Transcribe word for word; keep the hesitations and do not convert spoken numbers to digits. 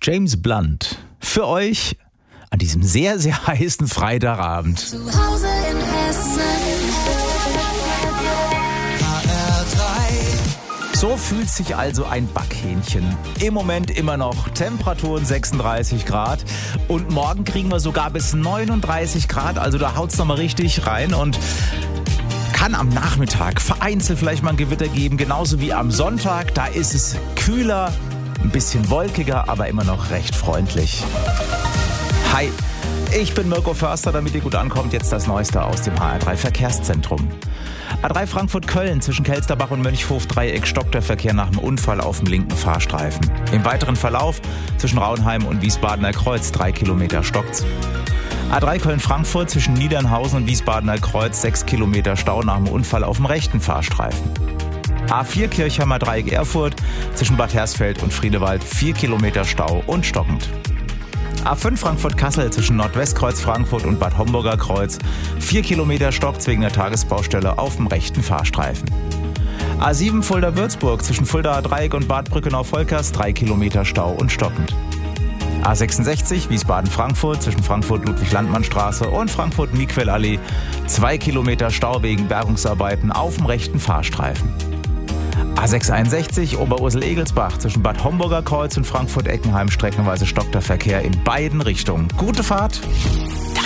James Blunt für euch an diesem sehr, sehr heißen Freitagabend. Zu Hause in Hessen. H R drei. So fühlt sich also ein Backhähnchen. Im Moment immer noch Temperaturen sechsunddreißig Grad und morgen kriegen wir sogar bis neununddreißig Grad, also da haut's nochmal richtig rein und kann am Nachmittag vereinzelt vielleicht mal ein Gewitter geben, genauso wie am Sonntag. Da ist es kühler, ein bisschen wolkiger, aber immer noch recht freundlich. Hi, ich bin Mirko Förster, damit ihr gut ankommt. Jetzt das Neueste aus dem H R drei Verkehrszentrum. A drei Frankfurt-Köln zwischen Kelsterbach und Mönchhof-Dreieck stockt der Verkehr nach dem Unfall auf dem linken Fahrstreifen. Im weiteren Verlauf zwischen Rauenheim und Wiesbadener Kreuz drei Kilometer stockt's. A drei Köln-Frankfurt zwischen Niedernhausen und Wiesbadener Kreuz sechs Kilometer Stau nach dem Unfall auf dem rechten Fahrstreifen. A vier Kirchheimer Dreieck Erfurt zwischen Bad Hersfeld und Friedewald vier Kilometer Stau und stockend. A fünf Frankfurt-Kassel zwischen Nordwestkreuz Frankfurt und Bad Homburger Kreuz vier Kilometer stockt wegen der Tagesbaustelle auf dem rechten Fahrstreifen. A sieben Fulda-Würzburg zwischen Fuldaer Dreieck und Bad Brückenau-Volkers drei Kilometer Stau und stockend. A sechsundsechzig Wiesbaden-Frankfurt zwischen Frankfurt-Ludwig-Landmann-Straße und Frankfurt-Miquel-Allee zwei Kilometer Stau wegen Bergungsarbeiten auf dem rechten Fahrstreifen. A sechshunderteinundsechzig Oberursel-Egelsbach zwischen Bad Homburger Kreuz und Frankfurt-Eckenheim streckenweise stockt der Verkehr in beiden Richtungen. Gute Fahrt!